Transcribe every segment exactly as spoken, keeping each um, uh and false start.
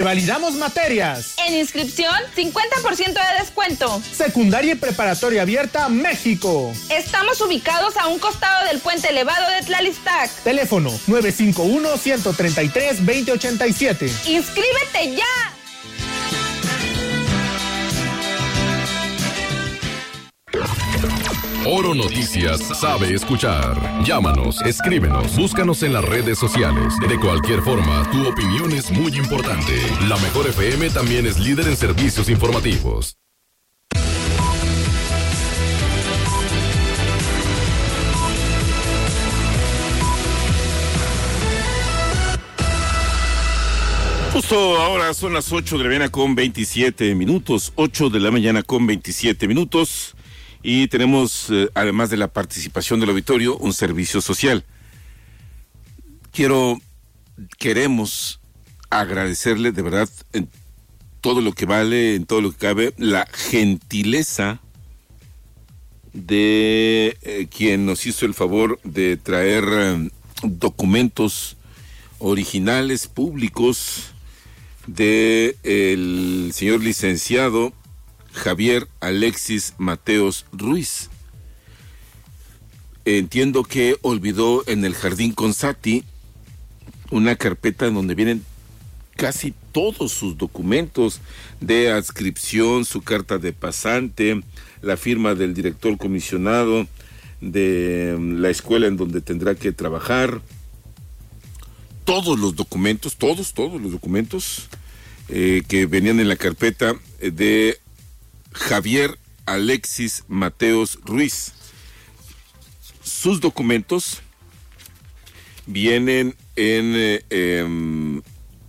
Revalidamos materias. En inscripción, cincuenta por ciento de descuento. Secundaria y preparatoria abierta, México. Estamos ubicados a un costado del puente elevado de Tlalistac. Teléfono nueve cinco uno, uno tres tres, dos cero ocho siete. ¡Inscríbete ya! Oro Noticias sabe escuchar. Llámanos, escríbenos, búscanos en las redes sociales. De cualquier forma, tu opinión es muy importante. La Mejor F M también es líder en servicios informativos. Justo ahora son las ocho de la mañana con veintisiete minutos, ocho de la mañana con veintisiete minutos, y tenemos, eh, además de la participación del auditorio, un servicio social. Quiero, queremos agradecerle de verdad en todo lo que vale, en todo lo que cabe, la gentileza de eh, quien nos hizo el favor de traer eh, documentos originales, públicos, de el señor licenciado Javier Alexis Mateos Ruiz. Entiendo que olvidó en el Jardín Consati una carpeta en donde vienen casi todos sus documentos de adscripción, su carta de pasante, la firma del director comisionado de la escuela en donde tendrá que trabajar, todos los documentos, todos, todos los documentos eh, que venían en la carpeta de Javier Alexis Mateos Ruiz. Sus documentos vienen en, eh, en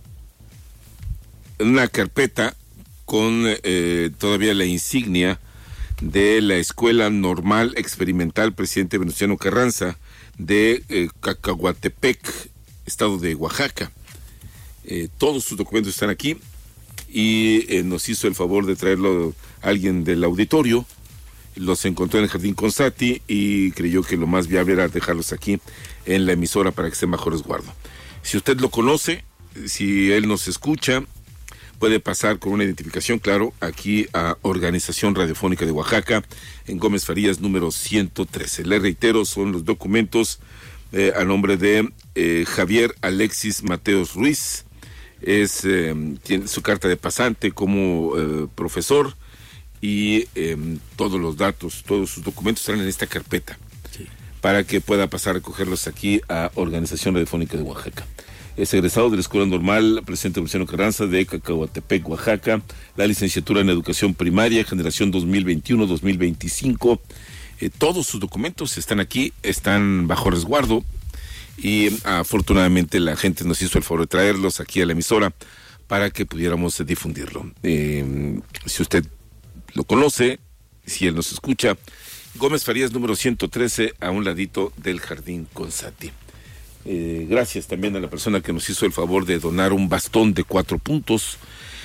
una carpeta con eh, todavía la insignia de la Escuela Normal Experimental Presidente Venustiano Carranza de eh, Cacahuatepec, estado de Oaxaca. Eh, todos sus documentos están aquí y eh, nos hizo el favor de traerlo alguien del auditorio. Los encontró en el Jardín Consati y creyó que lo más viable era dejarlos aquí en la emisora para que esté bajo resguardo. Si usted lo conoce, si él nos escucha, puede pasar con una identificación, claro, aquí a Organización Radiofónica de Oaxaca, en Gómez Farías número ciento trece. Le reitero, son los documentos eh, a nombre de eh, Javier Alexis Mateos Ruiz. Es eh, tiene su carta de pasante como eh, profesor y eh, todos los datos, todos sus documentos están en esta carpeta, sí, para que pueda pasar a recogerlos aquí a Organización Radiofónica de Oaxaca. Es egresado de la Escuela Normal Presidente Venustiano Carranza de Cacahuatepec, Oaxaca, la licenciatura en Educación Primaria, generación dos mil veintiuno dos mil veinticinco. Eh, todos sus documentos están aquí, están bajo resguardo y afortunadamente la gente nos hizo el favor de traerlos aquí a la emisora para que pudiéramos eh, difundirlo. Eh, si usted lo conoce, si él nos escucha, Gómez Farías número ciento trece, a un ladito del Jardín Consati. Eh, gracias también a la persona que nos hizo el favor de donar un bastón de cuatro puntos.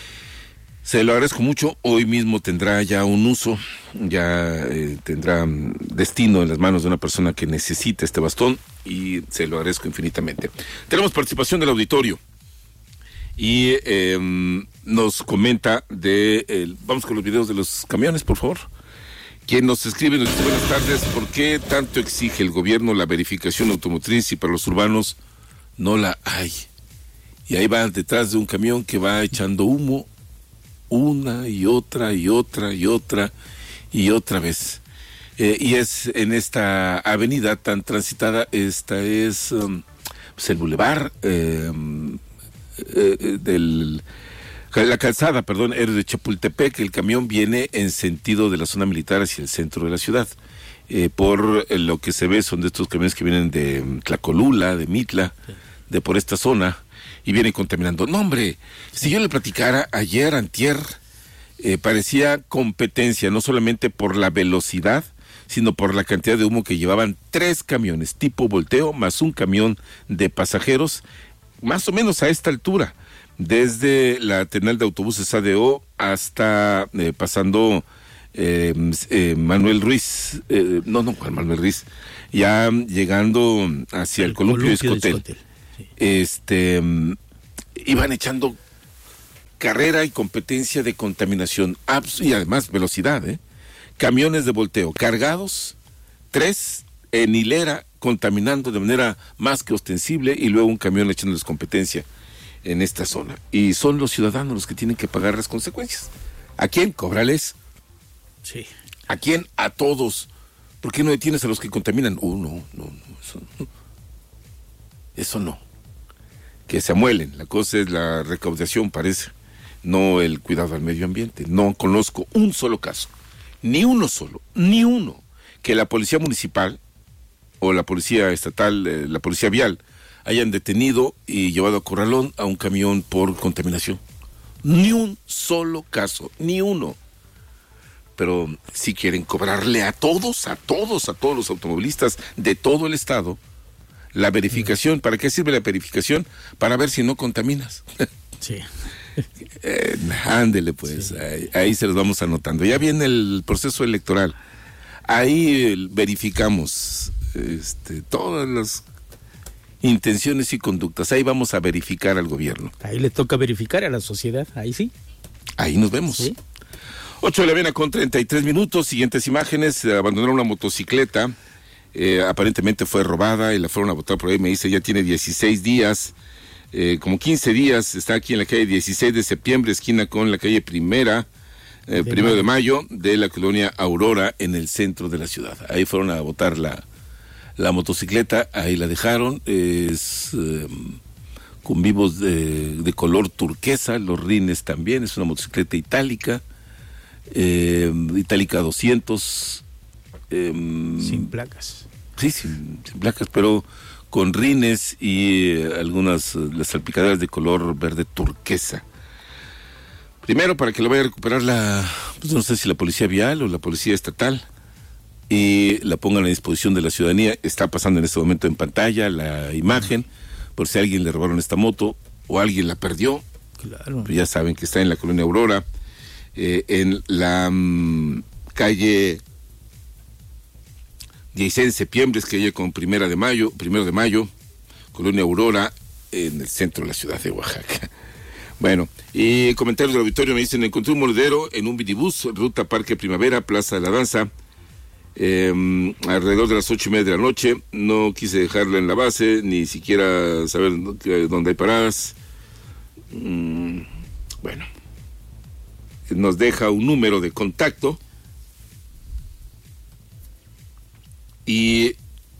Se lo agradezco mucho. Hoy mismo tendrá ya un uso, ya eh, tendrá um, destino en las manos de una persona que necesita este bastón y se lo agradezco infinitamente. Tenemos participación del auditorio y eh, nos comenta de... El, vamos con los videos de los camiones, por favor. Quien nos escribe, nos dice: buenas tardes, ¿por qué tanto exige el gobierno la verificación automotriz y para los urbanos no la hay? Y ahí va detrás de un camión que va echando humo una y otra y otra y otra y otra vez. Eh, y es en esta avenida tan transitada, esta es um, pues el bulevar eh, eh, del... La calzada, perdón, es de Chapultepec. El camión viene en sentido de la zona militar hacia el centro de la ciudad. Eh, por eh, lo que se ve son de estos camiones que vienen de Tlacolula, de Mitla, sí, de por esta zona, y vienen contaminando. No, hombre, si yo le platicara ayer, antier, eh, parecía competencia, no solamente por la velocidad, sino por la cantidad de humo que llevaban tres camiones tipo volteo, más un camión de pasajeros, más o menos a esta altura, desde la terminal de autobuses A D O hasta eh, pasando eh, eh, Manuel Ruiz, eh, no, no, Juan Manuel Ruiz, ya llegando hacia el, el Columpio, Columpio Escotel. Sí. Este, iban echando carrera y competencia de contaminación, y además velocidad, ¿eh? Camiones de volteo cargados, tres en hilera contaminando de manera más que ostensible y luego un camión echándoles competencia en esta zona. Y son los ciudadanos los que tienen que pagar las consecuencias. ¿A quién? Cóbrales. Sí. ¿A quién? A todos. ¿Por qué no detienes a los que contaminan? Oh, no, no, no, eso no. Eso no. Que se amuelen. La cosa es la recaudación, parece, no el cuidado al medio ambiente. No conozco un solo caso, ni uno solo, ni uno, que la policía municipal o la policía estatal, eh, la policía vial, hayan detenido y llevado a corralón a un camión por contaminación. Ni un solo caso, ni uno. Pero si quieren cobrarle a todos, a todos, a todos los automovilistas de todo el estado, la verificación. ¿Para qué sirve la verificación? Para ver si no contaminas. Sí. eh, ándele pues, sí. ahí, ahí se los vamos anotando. Ya viene el proceso electoral. Ahí verificamos este, todas las intenciones y conductas. Ahí vamos a verificar al gobierno. Ahí le toca verificar a la sociedad, ahí sí. Ahí nos vemos. ¿Sí? ocho de la mañana con treinta y tres minutos. Siguientes imágenes. Abandonaron una motocicleta. Eh, aparentemente fue robada y la fueron a botar por ahí. Me dice, ya tiene dieciséis días. Eh, como quince días. Está aquí en la calle dieciséis de septiembre, esquina con la calle Primera. Eh, primero de mayo, de la colonia Aurora, en el centro de la ciudad. Ahí fueron a botar la, la motocicleta. Ahí la dejaron. Es eh, con vivos de, de color turquesa. Los rines también. Es una motocicleta itálica. Eh, itálica doscientos, eh, sin placas. Sí, sin, sin placas, pero con rines y eh, algunas las salpicaderas de color verde turquesa. Primero, para que lo vaya a recuperar la, pues no sé si la policía vial o la policía estatal, y la pongan a disposición de la ciudadanía. Está pasando en este momento en pantalla la imagen, por si a alguien le robaron esta moto o alguien la perdió. Claro. Pues ya saben que está en la colonia Aurora. Eh, en la um, calle dieciséis de septiembre, es que ella con primera de mayo, primero de mayo, colonia Aurora, en el centro de la ciudad de Oaxaca. Bueno, y comentarios del auditorio me dicen, encontré un mordedero en un minibús, ruta Parque Primavera, Plaza de la Danza, eh, alrededor de las ocho y media de la noche. No quise dejarla en la base, ni siquiera saber dónde hay paradas. Mm, bueno. Nos deja un número de contacto y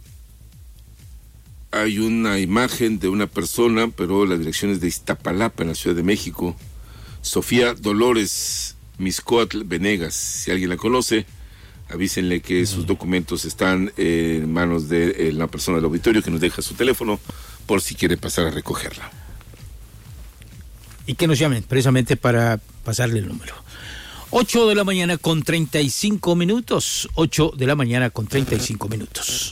hay una imagen de una persona, pero la dirección es de Iztapalapa, en la Ciudad de México. Sofía Dolores Miscoatl Venegas. Si alguien la conoce, avísenle que sus documentos están en manos de la persona del auditorio, que nos deja su teléfono por si quiere pasar a recogerla. Y que nos llamen precisamente para pasarle el número. ocho de la mañana con treinta y cinco minutos. ocho de la mañana con treinta y cinco minutos.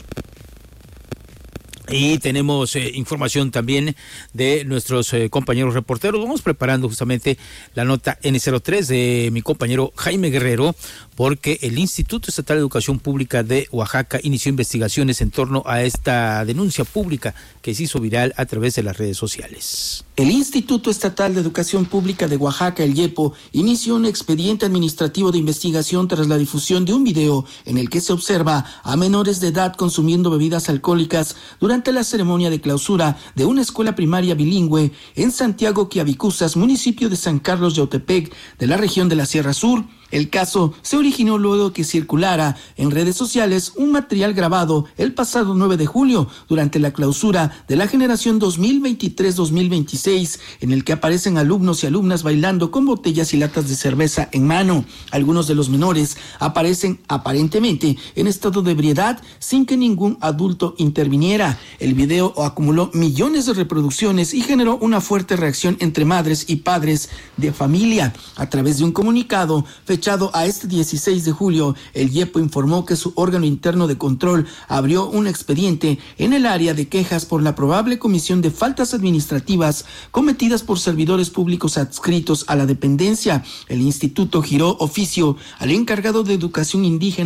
Y tenemos eh, información también de nuestros eh, compañeros reporteros. Vamos preparando justamente la nota N cero tres de mi compañero Jaime Guerrero, porque el Instituto Estatal de Educación Pública de Oaxaca inició investigaciones en torno a esta denuncia pública que se hizo viral a través de las redes sociales. El Instituto Estatal de Educación Pública de Oaxaca, el IEPO, inició un expediente administrativo de investigación tras la difusión de un video en el que se observa a menores de edad consumiendo bebidas alcohólicas durante la ceremonia de clausura de una escuela primaria bilingüe en Santiago Quiavicuzas, municipio de San Carlos Yautepec, de la región de la Sierra Sur. El caso se originó luego que circulara en redes sociales un material grabado el pasado nueve de julio durante la clausura de la generación dos mil veintitrés dos mil veintiséis, en el que aparecen alumnos y alumnas bailando con botellas y latas de cerveza en mano. Algunos de los menores aparecen aparentemente en estado de ebriedad sin que ningún adulto interviniera. El video acumuló millones de reproducciones y generó una fuerte reacción entre madres y padres de familia. A través de un comunicado fechado a este dieciséis de julio, el IEPO informó que su órgano interno de control abrió un expediente en el área de quejas por la probable comisión de faltas administrativas cometidas por servidores públicos adscritos a la dependencia. El instituto giró oficio al encargado de educación indígena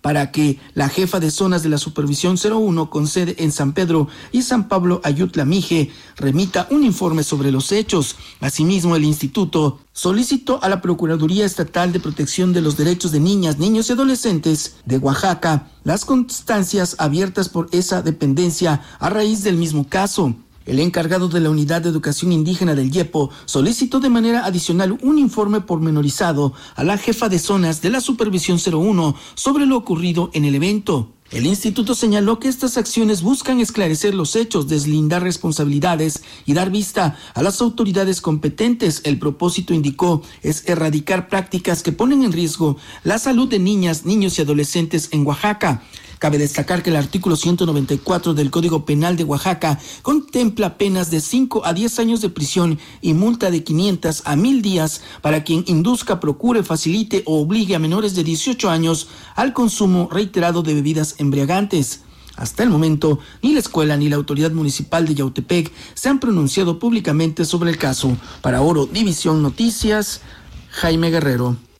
para que la jefa de zonas de la Supervisión cero uno con sede en San Pedro y San Pablo Ayutla Mije remita un informe sobre los hechos. Asimismo, el instituto solicitó a la Procuraduría Estatal de Protección de los Derechos de Niñas, Niños y Adolescentes de Oaxaca las constancias abiertas por esa dependencia a raíz del mismo caso. El encargado de la Unidad de Educación Indígena del YEPO solicitó de manera adicional un informe pormenorizado a la jefa de zonas de la Supervisión cero uno sobre lo ocurrido en el evento. El instituto señaló que estas acciones buscan esclarecer los hechos, deslindar responsabilidades y dar vista a las autoridades competentes. El propósito, indicó, es erradicar prácticas que ponen en riesgo la salud de niñas, niños y adolescentes en Oaxaca. Cabe destacar que el artículo ciento noventa y cuatro del Código Penal de Oaxaca contempla penas de cinco a diez años de prisión y multa de quinientos a mil días para quien induzca, procure, facilite o obligue a menores de dieciocho años al consumo reiterado de bebidas embriagantes. Hasta el momento, ni la escuela ni la autoridad municipal de Yautepec se han pronunciado públicamente sobre el caso. Para Oro División Noticias, Jaime Guerrero.